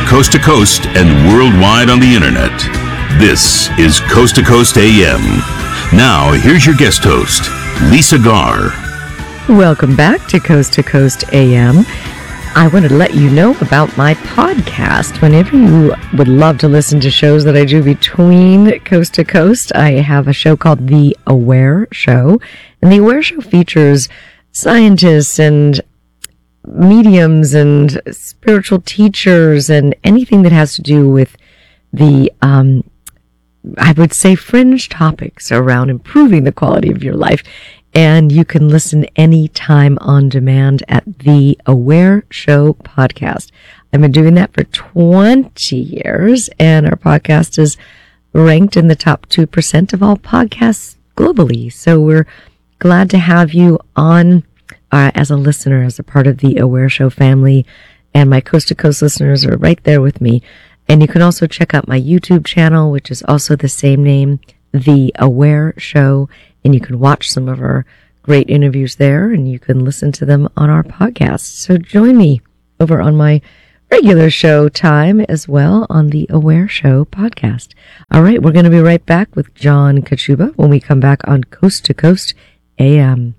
coast to coast and worldwide on the internet. This is Coast to Coast AM. Now, here's your guest host, Lisa Garr. Welcome back to Coast AM. I wanted to let you know about my podcast. Whenever you would love to listen to shows that I do between Coast to Coast, I have a show called The Aware Show. And The Aware Show features scientists and mediums and spiritual teachers and anything that has to do with the, I would say, fringe topics around improving the quality of your life. And you can listen anytime on demand at The Aware Show podcast. I've been doing that for 20 years, and our podcast is ranked in the top 2% of all podcasts globally. So we're glad to have you on as a listener, as a part of The Aware Show family. And my Coast to Coast listeners are right there with me. And you can also check out my YouTube channel, which is also the same name, The Aware Show. And you can watch some of our great interviews there, and you can listen to them on our podcast. So join me over on my regular show time as well on the Aware Show podcast. All right, we're going to be right back with John Kachuba when we come back on Coast to Coast AM.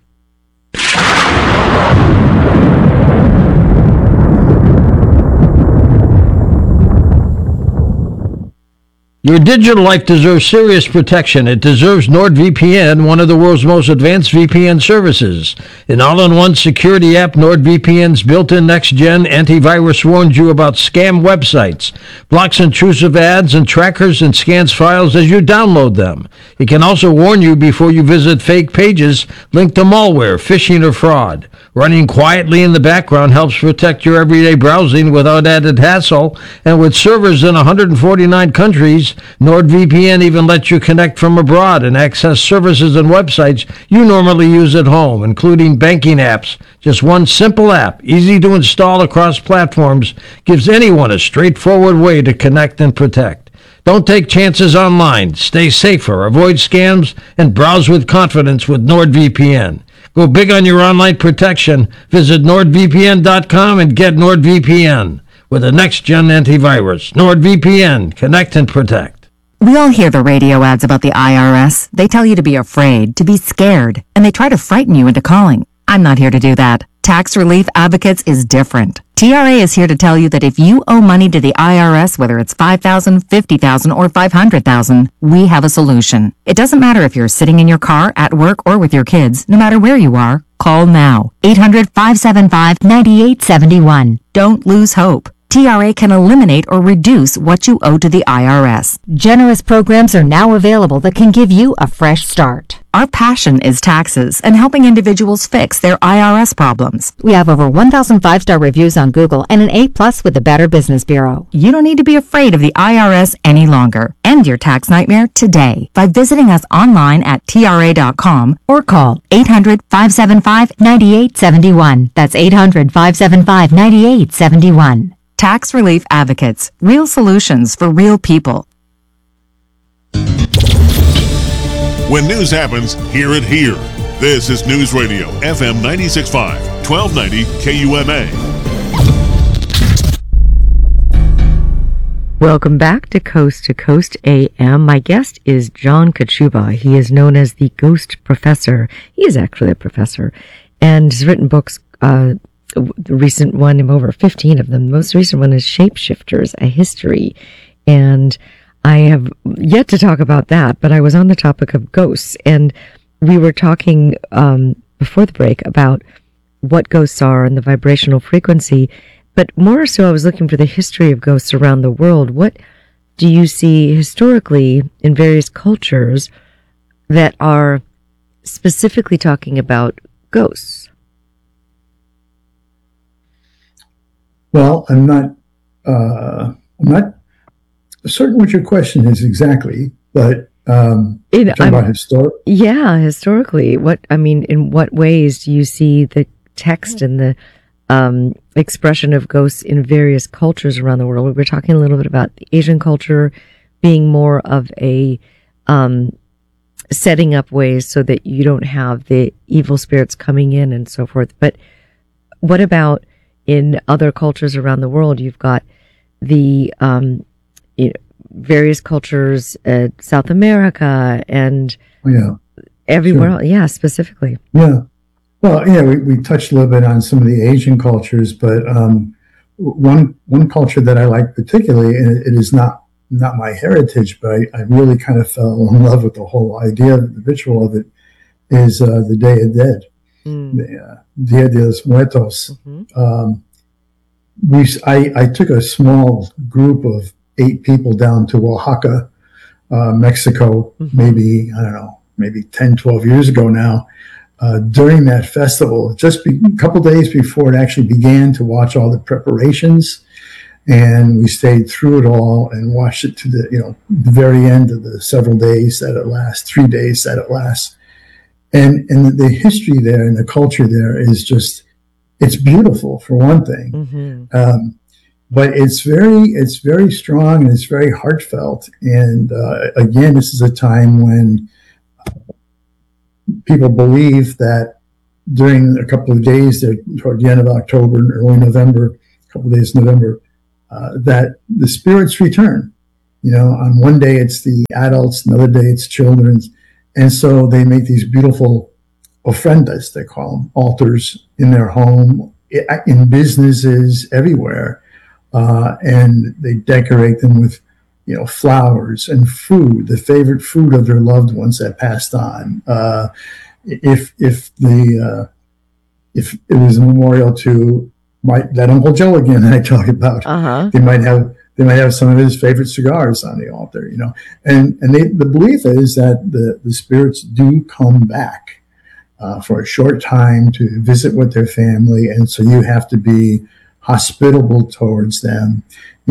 Your digital life deserves serious protection. It deserves NordVPN, one of the world's most advanced VPN services. An all-in-one security app, NordVPN's built-in next-gen antivirus warns you about scam websites, blocks intrusive ads and trackers, and scans files as you download them. It can also warn you before you visit fake pages linked to malware, phishing, or fraud. Running quietly in the background helps protect your everyday browsing without added hassle, and with servers in 149 countries, NordVPN even lets you connect from abroad and access services and websites you normally use at home, including banking apps. Just one simple app, easy to install across platforms, gives anyone a straightforward way to connect and protect. Don't take chances online. Stay safer, avoid scams, and browse with confidence with NordVPN. Go big on your online protection. Visit NordVPN.com and get NordVPN. With a next-gen antivirus, NordVPN, connect and protect. We all hear the radio ads about the IRS. They tell you to be afraid, to be scared, and they try to frighten you into calling. I'm not here to do that. Tax Relief Advocates is different. TRA is here to tell you that if you owe money to the IRS, whether it's $5,000, $50,000, or $500,000, we have a solution. It doesn't matter if you're sitting in your car, at work, or with your kids. No matter where you are, call now. 800-575-9871. Don't lose hope. TRA can eliminate or reduce what you owe to the IRS. Generous programs are now available that can give you a fresh start. Our passion is taxes and helping individuals fix their IRS problems. We have over 1,000 5-star reviews on Google and an A+ with the Better Business Bureau. You don't need to be afraid of the IRS any longer. End your tax nightmare today by visiting us online at TRA.com or call 800-575-9871. That's 800-575-9871. Tax Relief Advocates. Real solutions for real people. When news happens, hear it here. This is News Radio, FM 96.5, 1290 KUMA. Welcome back to Coast AM. My guest is John Kachuba. He is known as the Ghost Professor. He is actually a professor and has written books. The recent one, over 15 of them. The most recent one is Shapeshifters, A History. And I have yet to talk about that, but I was on the topic of ghosts. And we were talking before the break about what ghosts are and the vibrational frequency. But more so, I was looking for the history of ghosts around the world. What do you see historically in various cultures that are specifically talking about ghosts? Well, I'm not certain what your question is exactly, but talking about historic. Yeah, historically, in what ways do you see the text and the expression of ghosts in various cultures around the world? We're talking a little bit about the Asian culture being more of a setting up ways so that you don't have the evil spirits coming in and so forth. But what about in other cultures around the world? You've got the various cultures, South America and everywhere else. Yeah, specifically. Yeah. Well, we touched a little bit on some of the Asian cultures, but one culture that I like particularly, and it is not my heritage, but I really kind of fell in love with the whole idea of the ritual of it, is the Day of Dead, Dia de los Muertos. I took a small group of 8 people down to Oaxaca, Mexico, maybe 10, 12 years ago now, during that festival, just a couple days before it actually began, to watch all the preparations. And we stayed through it all and watched it to the very end of the several days that it lasts, 3 days that it lasts. And the history there and the culture there is just, it's beautiful for one thing. But it's very strong and it's very heartfelt. And again, this is a time when people believe that during a couple of days there, toward the end of October and early November, a couple of days in November, that the spirits return. On one day it's the adults, another day it's children. And so they make these beautiful ofrendas, they call them, altars in their home, in businesses, everywhere. And they decorate them with, flowers and food, the favorite food of their loved ones that passed on. If it was a memorial to that Uncle Joe again that I talk about, they might have some of his favorite cigars on the altar, and the belief is that the spirits do come back for a short time to visit with their family, and so you have to be hospitable towards them,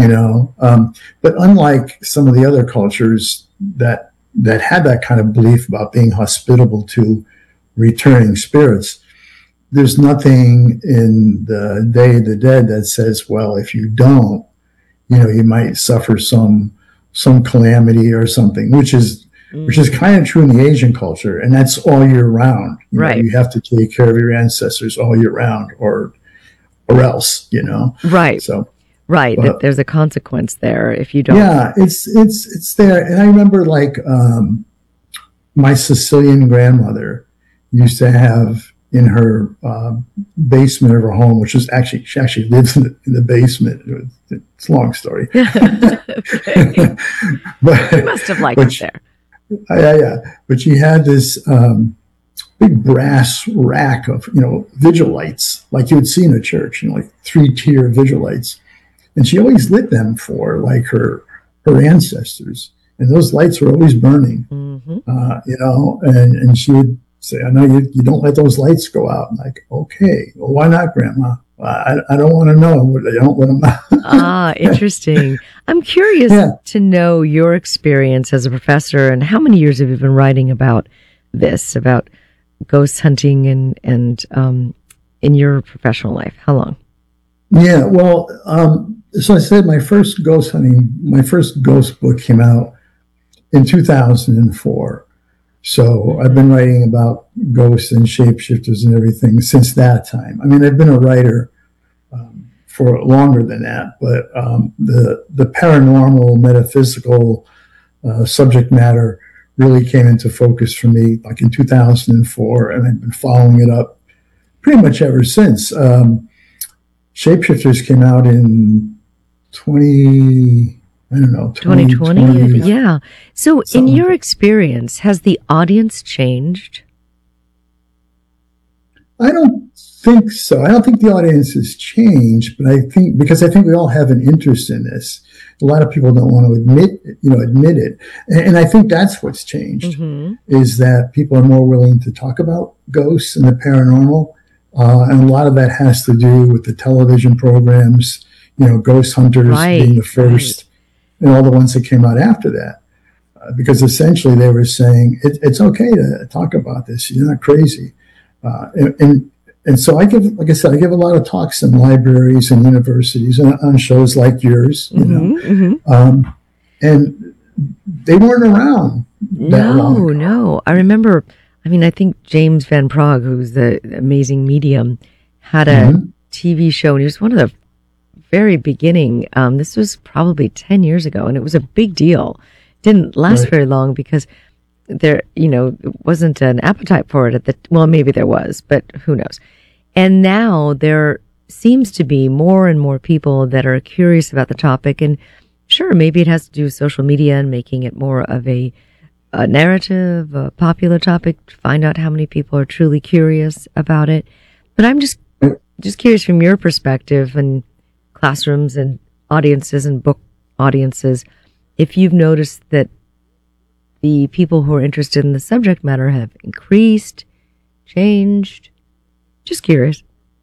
but unlike some of the other cultures that had that kind of belief about being hospitable to returning spirits, there's nothing in the Day of the Dead that says, well, if you don't, you might suffer some calamity or something, which is kind of true in the Asian culture, and that's all year round. Right. You have to take care of your ancestors all year round, or else, Right. So. Right. But, there's a consequence there if you don't. Yeah, it's there. And I remember my Sicilian grandmother used to have in her basement of her home, which was she actually lived in the basement. It's a long story. But you must have liked it there. Yeah. But she had this big brass rack of, vigil lights, like you would see in a church, like 3-tier vigil lights. And she always lit them for her ancestors. And those lights were always burning, and she would say, I know you don't let those lights go out. I'm like, okay, well, why not, Grandma? I don't want to know. I don't let them out. Interesting. I'm curious to know your experience as a professor, and how many years have you been writing about this, about ghost hunting and in your professional life? How long? Yeah, well, so I said my first ghost book came out in 2004. So I've been writing about ghosts and shapeshifters and everything since that time. I mean, I've been a writer for longer than that, but the paranormal, metaphysical subject matter really came into focus for me like in 2004, and I've been following it up pretty much ever since. Shapeshifters came out in 2020. Yeah. So in your experience, has the audience changed? I don't think so. I don't think the audience has changed, but I think we all have an interest in this. A lot of people don't want to admit it. And I think that's what's changed, is that people are more willing to talk about ghosts and the paranormal. And a lot of that has to do with the television programs, Ghost Hunters being the first, and all the ones that came out after that. Because essentially they were saying, it's okay to talk about this. You're not crazy. And so I give a lot of talks in libraries and universities and on shows like yours, and they weren't around that long. No. I remember, I think James Van Praagh, who's the amazing medium, had a TV show, and he was one of the very beginning. This was probably 10 years ago, and it was a big deal. Didn't last very long because there, wasn't an appetite for it well, maybe there was, but who knows. And now there seems to be more and more people that are curious about the topic. And sure, maybe it has to do with social media and making it more of a narrative, a popular topic, to find out how many people are truly curious about it. But I'm just curious from your perspective and classrooms and audiences and book audiences, if you've noticed that the people who are interested in the subject matter have increased, changed. Just curious.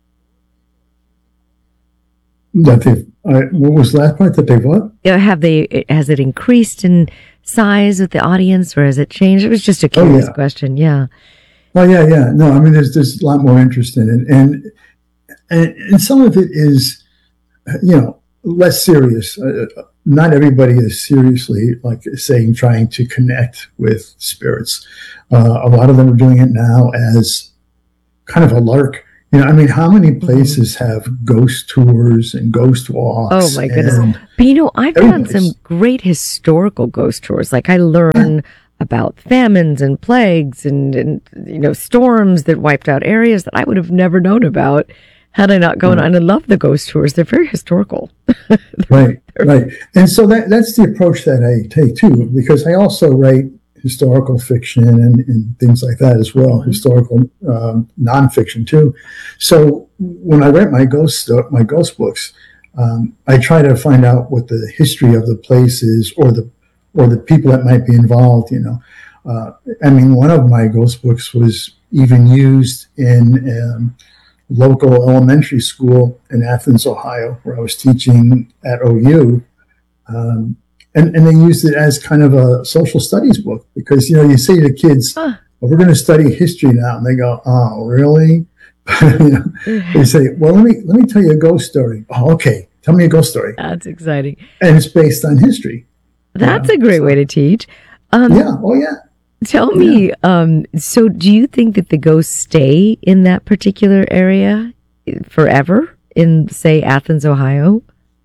That what was the last part? That they've what? Yeah, has it increased in size with the audience, or has it changed? It was just a curious question. Yeah. Oh yeah. No, I mean, there's a lot more interest in it, and some of it is, less serious. Not everybody is seriously, trying to connect with spirits. A lot of them are doing it now as kind of a lark. How many places have ghost tours and ghost walks? Oh my goodness. But I've done some great historical ghost tours. Like I learn about famines and plagues and storms that wiped out areas that I would have never known about had I not gone on. And I love the ghost tours. They're very historical. Right. And so that's the approach that I take too, because I also write historical fiction and things like that as well, historical nonfiction too. So when I write my ghost books, I try to find out what the history of the place is, or the people that might be involved. One of my ghost books was even used in local elementary school in Athens, Ohio, where I was teaching at OU. And they used it as kind of a social studies book, because, you say to kids, well, we're going to study history now. And they go, oh, really? They say, well, let me tell you a ghost story. Oh, okay. Tell me a ghost story. That's exciting. And it's based on history. That's a great way to teach. Yeah. Oh, yeah. Tell me, so do you think that the ghosts stay in that particular area forever in, say, Athens, Ohio?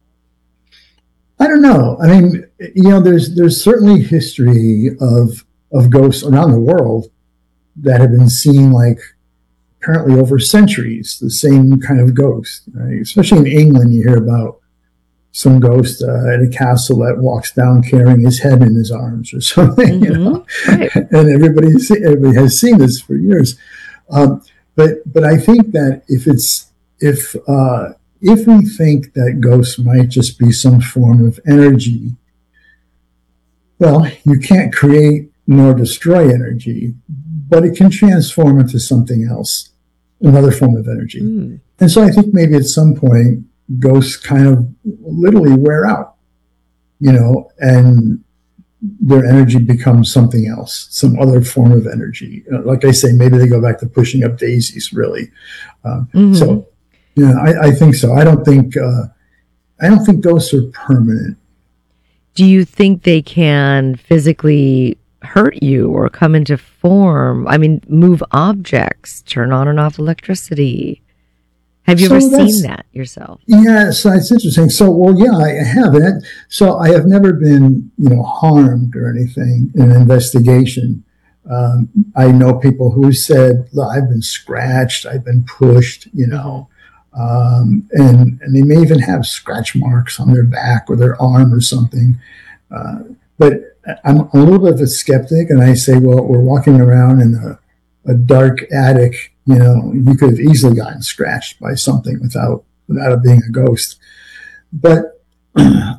I don't know. I mean, there's certainly history of ghosts around the world that have been seen, apparently over centuries, the same kind of ghost, right? Especially in England, you hear about some ghost at a castle that walks down carrying his head in his arms or something, Right. And everybody has seen this for years. But I think that if we think that ghosts might just be some form of energy, well, you can't create nor destroy energy, but it can transform into something else, another form of energy. And so I think maybe at some point, ghosts kind of literally wear out, and their energy becomes something else, some other form of energy. Like I say, maybe they go back to pushing up daisies, really. So, I think so. I don't think ghosts are permanent. Do you think they can physically hurt you or come into form? I mean, move objects, turn on and off electricity. Have you ever seen that yourself? Yeah, so it's interesting. So, well, yeah, I have. So I have never been, harmed or anything in an investigation. I know people who said, look, I've been scratched, I've been pushed, and they may even have scratch marks on their back or their arm or something. But I'm a little bit of a skeptic, and I say, well, we're walking around in a dark attic. You could have easily gotten scratched by something without it being a ghost. But I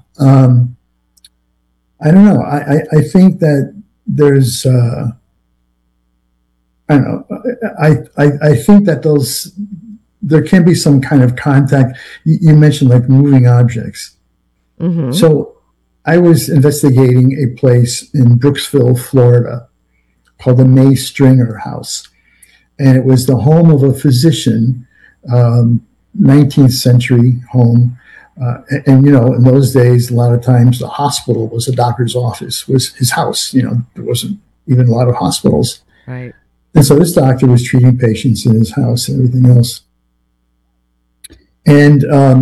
don't know. I think that there's I don't know. I think that there can be some kind of contact. You mentioned moving objects. So I was investigating a place in Brooksville, Florida, called the May Stringer House. And it was the home of a physician, 19th century home. And in those days, a lot of times the hospital was a doctor's office, was his house. There wasn't even a lot of hospitals. Right. And so this doctor was treating patients in his house and everything else. And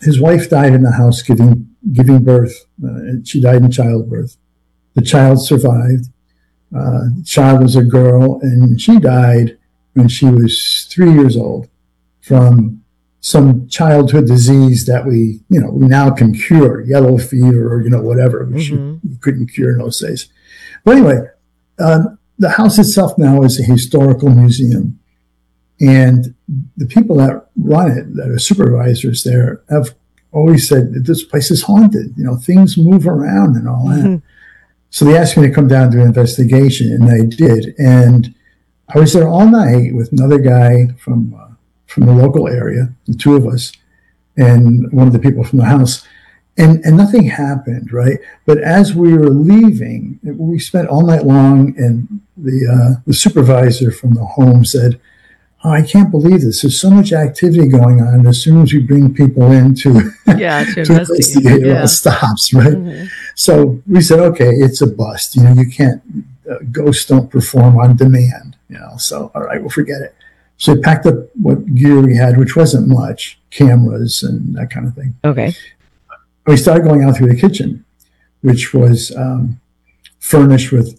his wife died in the house giving birth, and she died in childbirth. The child survived. The child was a girl, and she died when she was 3 years old from some childhood disease that we now can cure, yellow fever or, whatever, which you couldn't cure in those days. But anyway, the house itself now is a historical museum. And the people that run it, that are supervisors there, have always said that this place is haunted. Things move around and all that. So they asked me to come down to an investigation, and I did. And I was there all night with another guy from the local area, the two of us, and one of the people from the house. And nothing happened, right? But as we were leaving, we spent all night long, and the supervisor from the home said, "Oh, I can't believe this. There's so much activity going on. As soon as we bring people in to investigate, it all stops, right?" So we said, "Okay, it's a bust. You can't. Ghosts don't perform on demand. So all right, we'll forget it." So we packed up what gear we had, which wasn't much, cameras and that kind of thing. Okay. We started going out through the kitchen, which was furnished with